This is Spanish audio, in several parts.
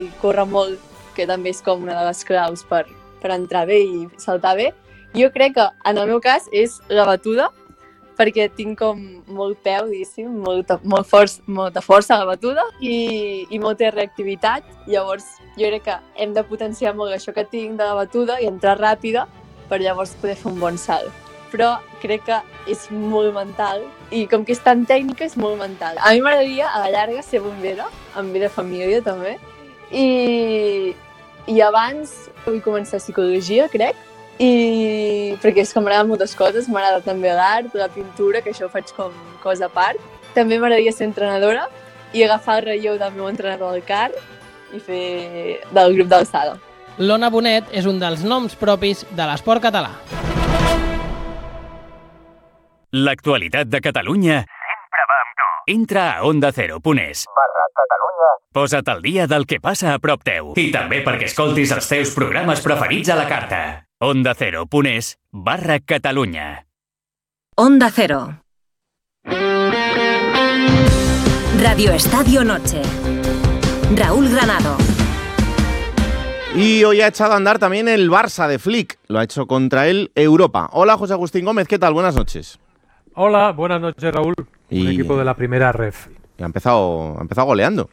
córrer molt, que també és com una de les claus per entrar bé i saltar bé. Jo crec que en el meu cas és la batuda, perquè tinc com molt peu, diguéssim, molta força a la batuda i molta reactivitat. Llavors jo crec que hem de potenciar molt això que tinc de la batuda i entrar ràpida per llavors poder fer un bon salt. Però crec que és molt mental i com que és tan tècnica és molt mental. A mi m'agradaria a la llarga ser bombera, amb vida de família també, i abans vull començar psicologia, crec, i perquè és que m'agraden moltes coses, m'agrada també l'art, la pintura, que això ho faig com cosa a part. També m'agradaria ser entrenadora i agafar el relleu del meu entrenador del CAR i fer del grup d'alçada. L'Ona Bonet és un dels noms propis de l'esport català. L'actualitat de Catalunya sempre va amb tu. Entra a ondacero.es/Catalunya. Posa't al dia del que passa a prop teu i també perquè escoltis els teus programes preferits a la carta. ondacero.es/Catalunya. Onda Cero. Radio Estadio Noche. Raúl Granado. Y hoy ha echado a andar también el Barça de Flick. Lo ha hecho contra el Europa. Hola, José Agustín Gómez, ¿qué tal? Buenas noches. Hola, buenas noches, Raúl. Un equipo de la primera ref. Y ha empezado goleando.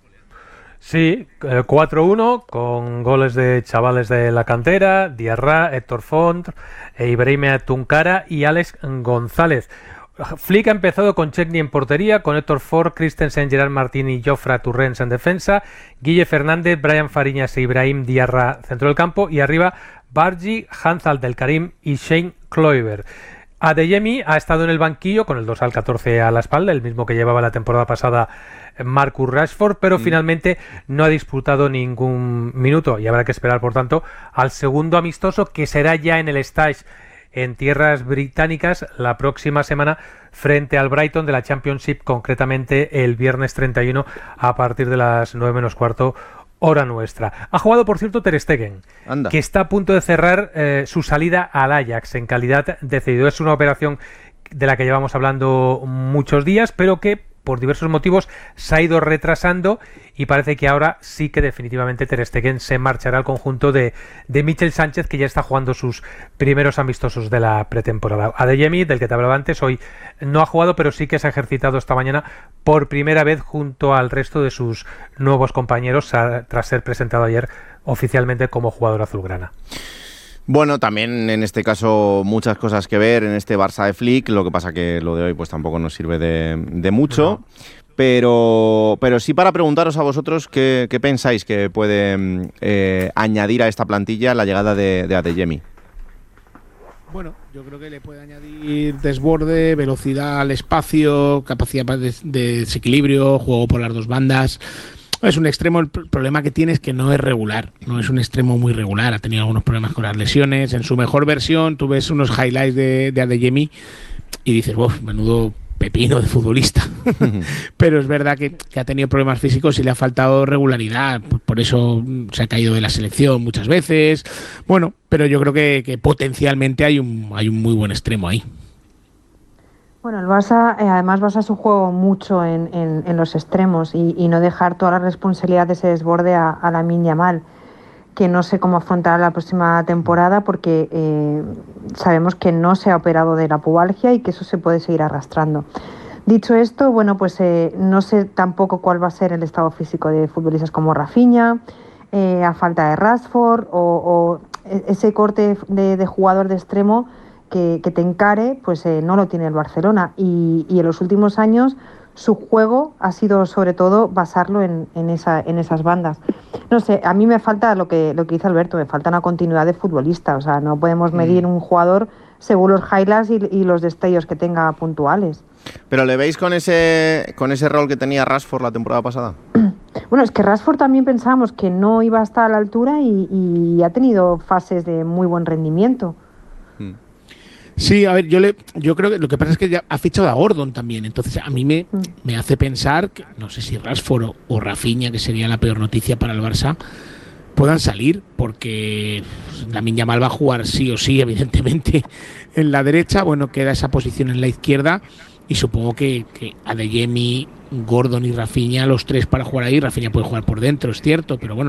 Sí, 4-1 con goles de chavales de la cantera, Diarra, Héctor Font, Ibrahima Tunkara y Alex González. Flick ha empezado con Chesney en portería, con Héctor Ford, Christensen, Gerard Martín y Jofre Torrents en defensa, Guille Fernández, Brian Fariñas e Ibrahim Diarra centro del campo y arriba Bargi, Hans Abdelkarim y Shane Kluivert. Adeyemi ha estado en el banquillo con el dorsal 14 a la espalda, el mismo que llevaba la temporada pasada Marcus Rashford, pero finalmente no ha disputado ningún minuto y habrá que esperar, por tanto, al segundo amistoso que será ya en el Stage en tierras británicas la próxima semana frente al Brighton de la Championship, concretamente el viernes 31 a partir de las 9 menos cuarto hora nuestra. Ha jugado, por cierto, Ter Stegen, que está a punto de cerrar su salida al Ajax en calidad de cedido. Es una operación de la que llevamos hablando muchos días, pero que por diversos motivos se ha ido retrasando y parece que ahora sí que definitivamente Ter Stegen se marchará al conjunto de Michel Sánchez, que ya está jugando sus primeros amistosos de la pretemporada. Adeyemi, del que te hablaba antes, hoy no ha jugado, pero sí que se ha ejercitado esta mañana por primera vez junto al resto de sus nuevos compañeros tras ser presentado ayer oficialmente como jugador azulgrana. Bueno, también en este caso muchas cosas que ver en este Barça de Flick, lo que pasa que lo de hoy pues tampoco nos sirve de mucho, pero sí para preguntaros a vosotros qué pensáis que puede añadir a esta plantilla la llegada de Adeyemi. Bueno, yo creo que le puede añadir desborde, velocidad al espacio, capacidad de desequilibrio, juego por las dos bandas. Es un extremo, el problema que tiene es que no es regular, no es un extremo muy regular, ha tenido algunos problemas con las lesiones. En su mejor versión tú ves unos highlights de Adeyemi y dices, uff, menudo pepino de futbolista. Pero es verdad que ha tenido problemas físicos y le ha faltado regularidad, por eso se ha caído de la selección muchas veces. Bueno, pero yo creo que potencialmente hay un muy buen extremo ahí. Bueno, el Barça además basa su juego mucho en los extremos y no dejar toda la responsabilidad de ese desborde a Lamine Yamal, que no sé cómo afrontará la próxima temporada porque sabemos que no se ha operado de la pubalgia y que eso se puede seguir arrastrando. Dicho esto, bueno, pues no sé tampoco cuál va a ser el estado físico de futbolistas como Rafinha, a falta de Rashford o ese corte de jugador de extremo que te encare, pues no lo tiene el Barcelona y en los últimos años su juego ha sido sobre todo basarlo en esas bandas. No sé, a mí me falta lo que dice Alberto, me falta una continuidad de futbolista, o sea, no podemos medir un jugador según los highlights y los destellos que tenga puntuales. ¿Pero le veis con ese rol que tenía Rashford la temporada pasada? Bueno, es que Rashford también pensábamos que no iba a estar a la altura y ha tenido fases de muy buen rendimiento. Sí, a ver, yo creo que lo que pasa es que ya ha fichado a Gordon también, entonces a mí me hace pensar que no sé si Rashford o Rafinha, que sería la peor noticia para el Barça, puedan salir, porque Lamine Yamal va a jugar sí o sí, evidentemente, en la derecha. Bueno, queda esa posición en la izquierda y supongo que Adeyemi, Gordon y Rafinha, los tres para jugar ahí. Rafinha puede jugar por dentro, es cierto, pero bueno,